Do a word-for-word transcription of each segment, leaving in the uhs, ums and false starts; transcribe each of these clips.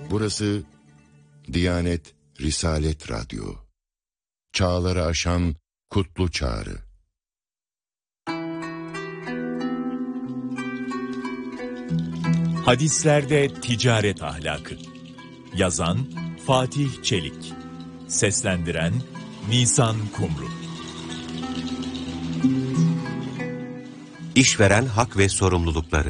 Burası Diyanet Risalet Radyo. Çağları aşan kutlu çağrı. Hadislerde ticaret ahlakı. Yazan Fatih Çelik. Seslendiren Nisan Kumru. İşveren hak ve sorumlulukları.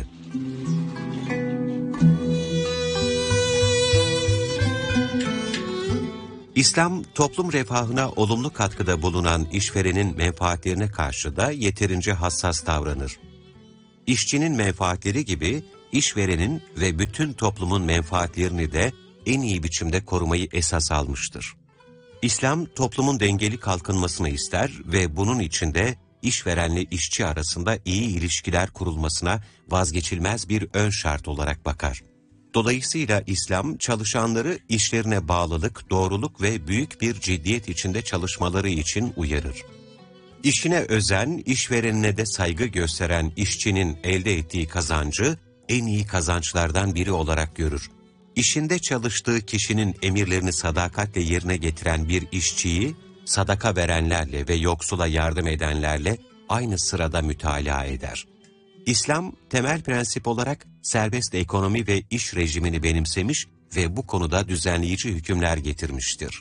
İslam, toplum refahına olumlu katkıda bulunan işverenin menfaatlerine karşı da yeterince hassas davranır. İşçinin menfaatleri gibi işverenin ve bütün toplumun menfaatlerini de en iyi biçimde korumayı esas almıştır. İslam, toplumun dengeli kalkınmasını ister ve bunun için de işverenle işçi arasında iyi ilişkiler kurulmasına vazgeçilmez bir ön şart olarak bakar. Dolayısıyla İslam, çalışanları işlerine bağlılık, doğruluk ve büyük bir ciddiyet içinde çalışmaları için uyarır. İşine özen, işverenine de saygı gösteren işçinin elde ettiği kazancı en iyi kazançlardan biri olarak görür. İşinde çalıştığı kişinin emirlerini sadakatle yerine getiren bir işçiyi, sadaka verenlerle ve yoksula yardım edenlerle aynı sırada mütalaa eder. İslam, temel prensip olarak serbest ekonomi ve iş rejimini benimsemiş ve bu konuda düzenleyici hükümler getirmiştir.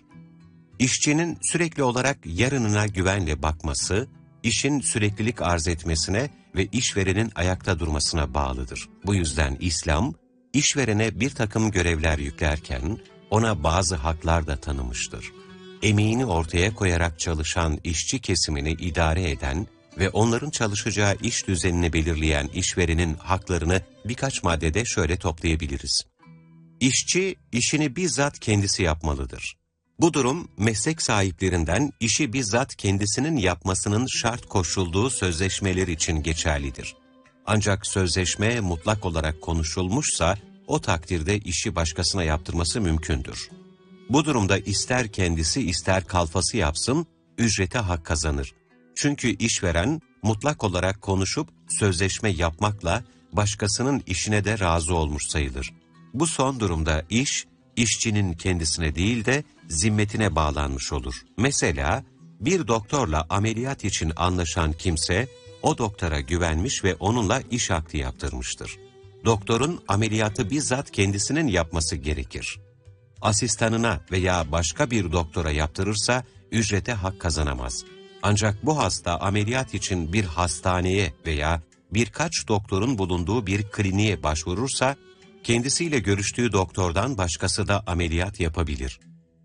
İşçinin sürekli olarak yarınına güvenle bakması, işin süreklilik arz etmesine ve işverenin ayakta durmasına bağlıdır. Bu yüzden İslam, işverene bir takım görevler yüklerken ona bazı haklar da tanımıştır. Emeğini ortaya koyarak çalışan işçi kesimini idare eden ve onların çalışacağı iş düzenini belirleyen işverenin haklarını birkaç maddede şöyle toplayabiliriz. İşçi, işini bizzat kendisi yapmalıdır. Bu durum, meslek sahiplerinden işi bizzat kendisinin yapmasının şart koşulduğu sözleşmeler için geçerlidir. Ancak sözleşme mutlak olarak konuşulmuşsa, o takdirde işi başkasına yaptırması mümkündür. Bu durumda ister kendisi ister kalfası yapsın, ücrete hak kazanır. Çünkü işveren mutlak olarak konuşup sözleşme yapmakla başkasının işine de razı olmuş sayılır. Bu son durumda iş, işçinin kendisine değil de zimmetine bağlanmış olur. Mesela bir doktorla ameliyat için anlaşan kimse o doktora güvenmiş ve onunla iş akdi yaptırmıştır. Doktorun ameliyatı bizzat kendisinin yapması gerekir. Asistanına veya başka bir doktora yaptırırsa ücrete hak kazanamaz. Ancak bu hasta ameliyat için bir hastaneye veya birkaç doktorun bulunduğu bir kliniğe başvurursa, kendisiyle görüştüğü doktordan başkası da ameliyat yapabilir.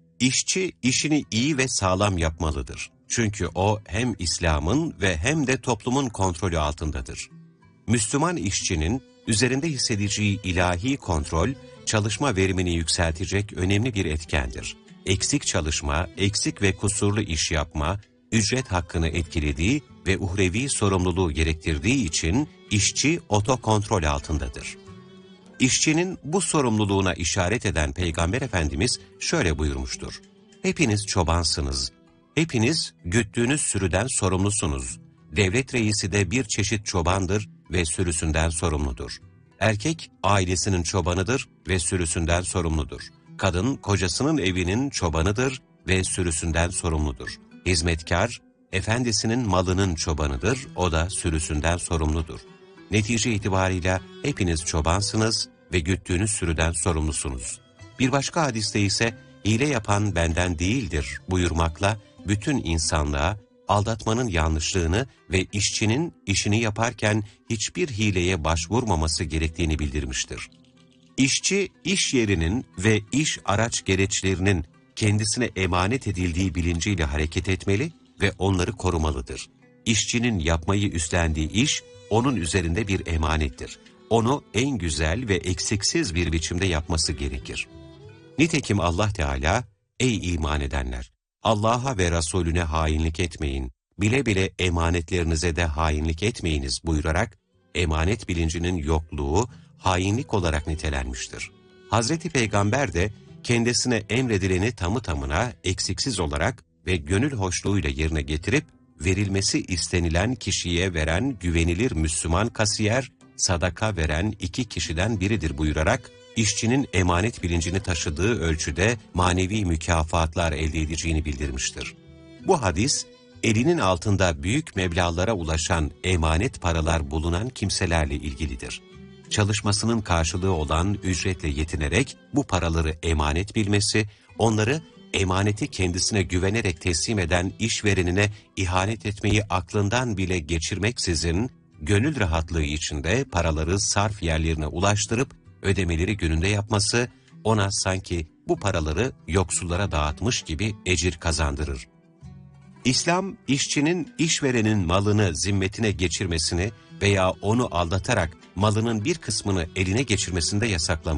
İşçi işini iyi ve sağlam yapmalıdır. Çünkü o hem İslam'ın ve hem de toplumun kontrolü altındadır. Müslüman işçinin üzerinde hissedeceği ilahi kontrol, çalışma verimini yükseltecek önemli bir etkendir. Eksik çalışma, eksik ve kusurlu iş yapma, ücret hakkını etkilediği ve uhrevi sorumluluğu gerektirdiği için işçi otokontrol altındadır. İşçinin bu sorumluluğuna işaret eden Peygamber Efendimiz şöyle buyurmuştur. Hepiniz çobansınız, hepiniz güttüğünüz sürüden sorumlusunuz. Devlet reisi de bir çeşit çobandır ve sürüsünden sorumludur. Erkek ailesinin çobanıdır ve sürüsünden sorumludur. Kadın kocasının evinin çobanıdır ve sürüsünden sorumludur. Hizmetkar, efendisinin malının çobanıdır, o da sürüsünden sorumludur. Netice itibarıyla hepiniz çobansınız ve güttüğünüz sürüden sorumlusunuz. Bir başka hadiste ise hile yapan benden değildir buyurmakla bütün insanlığa aldatmanın yanlışlığını ve işçinin işini yaparken hiçbir hileye başvurmaması gerektiğini bildirmiştir. İşçi, iş yerinin ve iş araç gereçlerinin kendisine emanet edildiği bilinciyle hareket etmeli ve onları korumalıdır. İşçinin yapmayı üstlendiği iş, onun üzerinde bir emanettir. Onu en güzel ve eksiksiz bir biçimde yapması gerekir. Nitekim Allah Teala, ey iman edenler! Allah'a ve Resulüne hainlik etmeyin, bile bile emanetlerinize de hainlik etmeyiniz buyurarak, emanet bilincinin yokluğu hainlik olarak nitelenmiştir. Hazreti Peygamber de kendisine emredileni tamı tamına eksiksiz olarak ve gönül hoşluğuyla yerine getirip, verilmesi istenilen kişiye veren güvenilir Müslüman kasiyer, sadaka veren iki kişiden biridir buyurarak, işçinin emanet bilincini taşıdığı ölçüde manevi mükafatlar elde edeceğini bildirmiştir. Bu hadis, elinin altında büyük meblağlara ulaşan emanet paralar bulunan kimselerle ilgilidir. Çalışmasının karşılığı olan ücretle yetinerek bu paraları emanet bilmesi, onları emaneti kendisine güvenerek teslim eden işverenine ihanet etmeyi aklından bile geçirmeksizin, gönül rahatlığı içinde paraları sarf yerlerine ulaştırıp ödemeleri gününde yapması, ona sanki bu paraları yoksullara dağıtmış gibi ecir kazandırır. İslam, işçinin işverenin malını zimmetine geçirmesini veya onu aldatarak malının bir kısmını eline geçirmesini de yasaklamıştır.